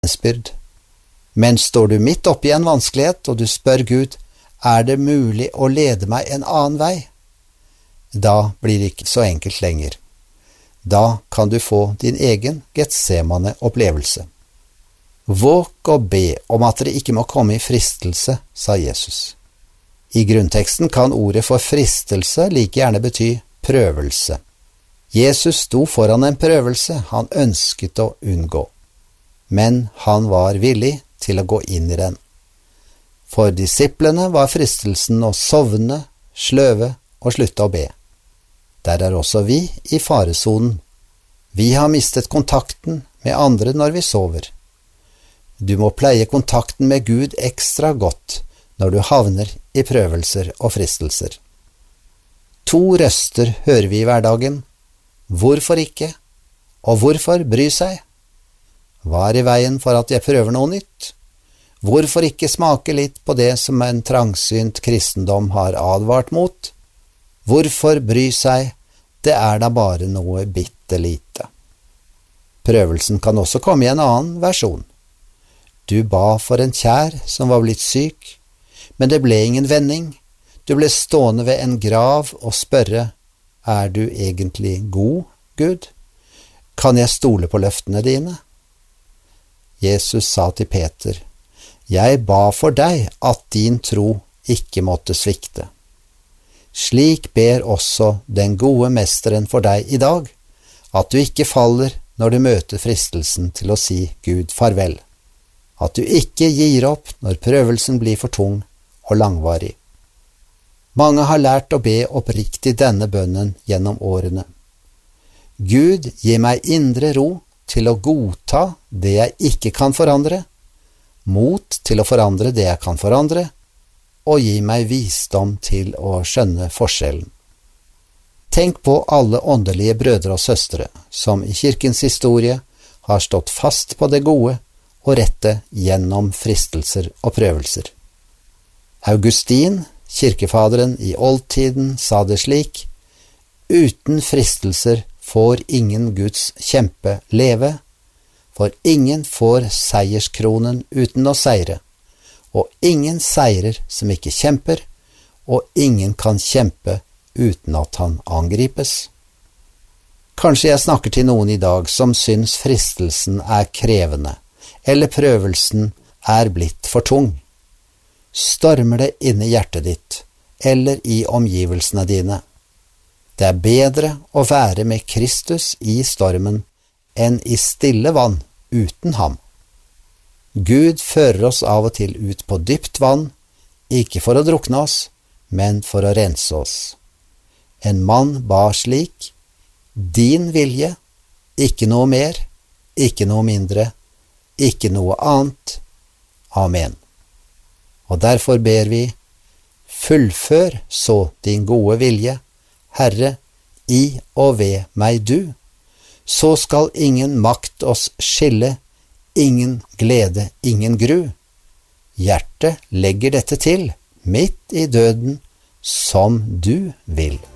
vitnesbyrd. Men står du midt oppe i en vanskelighet, og du spør Gud, er det mulig å lede meg en annen vei? Da blir det ikke så enkelt lenger. Da kan du få din egen Getsemane-opplevelse. Våg og be om at dere ikke må komme i fristelse, sa Jesus. I grunnteksten kan ordet for fristelse like gjerne bety prøvelse. Jesus sto foran en prøvelse han ønsket å unngå, men han var villig til å gå inn i den. For disiplene var fristelsen å sovne, sløve og slutte å be. Der er også vi i faresonen. Vi har mistet kontakten med andre når vi sover. Du må pleie kontakten med Gud ekstra godt når du havner i prøvelser og fristelser. 2 røster hører vi i hverdagen. Hvorfor ikke? Og hvorfor bry seg? Hva er i veien for at jeg prøver noe nytt? Hvorfor ikke smake litt på det som en trangsynt kristendom har advart mot? Hvorfor bry seg? Det er da bare noe bitte lite. Prøvelsen kan også komme i en annen versjon. Du ba for en kjær som var blitt syk, men det ble ingen vending. Du ble stående ved en grav og spørre, er du egentlig god, Gud? Kan jeg stole på løftene dine? Jesus sa til Peter, jeg ba for deg at din tro ikke måtte svikte. Slik ber også den gode mesteren for deg i dag, at du ikke faller når du møter fristelsen til å si Gud farvel, at du ikke gir opp når prøvelsen blir for tung og langvarig. Mange har lært å be oppriktig denne bønnen gjennom årene. Gud, gi meg indre ro til å godta det jeg ikke kan forandre, mot til å forandre det jeg kan forandre, og gi meg visdom til å skjønne forskjellen. Tenk på alle åndelige brødre og søstre som i kirkens historie har stått fast på det gode og rette gjennom fristelser og prøvelser. Augustin, kirkefaderen i oldtiden, sa det slik, uten fristelser får ingen Guds kjempe leve, for ingen får seierskronen uten å seire, og ingen seirer som ikke kjemper, og ingen kan kjempe uten at han angripes. Kanskje jeg snakker til noen i dag som syns fristelsen er krevende, eller prøvelsen er blitt for tung. Stormer det inni hjertet ditt, eller i omgivelsene dine. Det er bedre å være med Kristus i stormen enn i stille vann uten ham. Gud fører oss av og til ut på dypt vann, ikke for å drukne oss, men for å rense oss. En mann ba slik, din vilje, ikke noe mer, ikke noe mindre, ikke noe annet. Amen. Og derfor ber vi, fullfør så din gode vilje, Herre, i og ved meg du, så skal ingen makt oss skille, ingen glede, ingen gru. Hjertet legger dette til, midt i døden, som du vil.